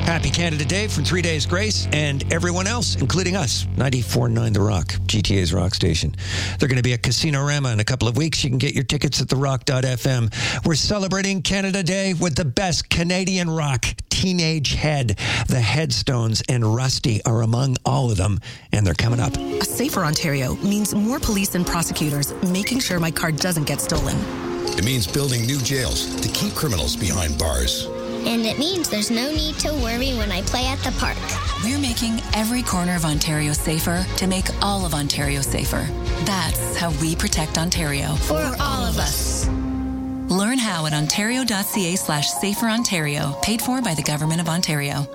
Happy Canada Day from 3 Days Grace and everyone else, including us. 94.9 The Rock, GTA's rock station. They're going to be at Casino-Rama in a couple of weeks. You can get your tickets at therock.fm. We're celebrating Canada Day with the best Canadian rock. Teenage Head, the Headstones, and Rusty are among all of them, and they're coming up. A safer Ontario means more police and prosecutors making sure my car doesn't get stolen. It means building new jails to keep criminals behind bars. And it means there's no need to worry when I play at the park. We're making every corner of Ontario safer to make all of Ontario safer. That's how we protect Ontario. For all of us. Learn how at ontario.ca/saferontario, paid for by the Government of Ontario.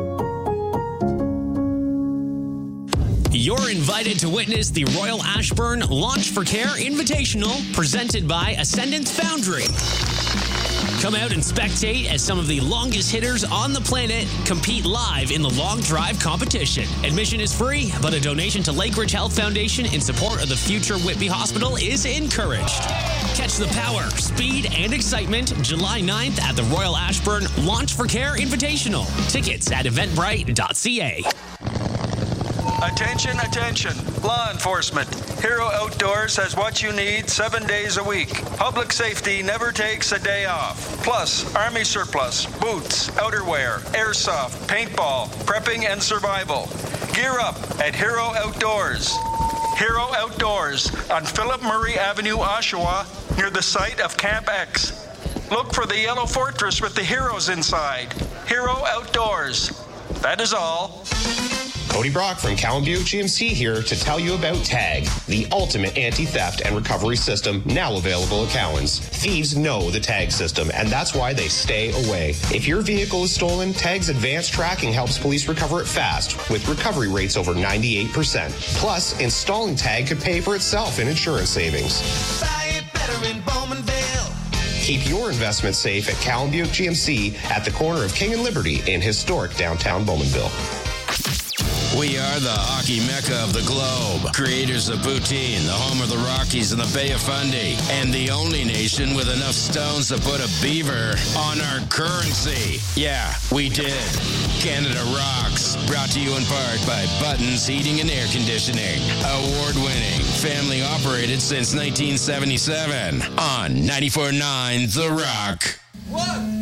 You're invited to witness the Royal Ashburn Launch for Care Invitational presented by Ascendance Foundry. Come out and spectate as some of the longest hitters on the planet compete live in the long drive competition. Admission is free, but a donation to Lakeridge Health Foundation in support of the future Whitby Hospital is encouraged. Catch the power, speed, and excitement July 9th at the Royal Ashburn Launch for Care Invitational. Tickets at eventbrite.ca. Attention, attention. Law enforcement. Hero Outdoors has what you need 7 days a week. Public safety never takes a day off. Plus, Army surplus, boots, outerwear, airsoft, paintball, prepping, and survival. Gear up at Hero Outdoors. Hero Outdoors on Philip Murray Avenue, Oshawa, near the site of Camp X. Look for the yellow fortress with the heroes inside. Hero Outdoors. That is all. Cody Brock from Cowan Buick GMC here to tell you about TAG, the ultimate anti-theft and recovery system now available at Cowan's. Thieves know the TAG system, and that's why they stay away. If your vehicle is stolen, TAG's advanced tracking helps police recover it fast, with recovery rates over 98%. Plus, installing TAG could pay for itself in insurance savings. Buy it better in Bowmanville. Keep your investment safe at Cowan Buick GMC at the corner of King and Liberty in historic downtown Bowmanville. We are the hockey mecca of the globe. Creators of Poutine, the home of the Rockies and the Bay of Fundy, and the only nation with enough stones to put a beaver on our currency. Yeah, we did. Canada Rocks, brought to you in part by Buttons Heating and Air Conditioning. Award-winning, family-operated since 1977 on 94.9 The Rock. What?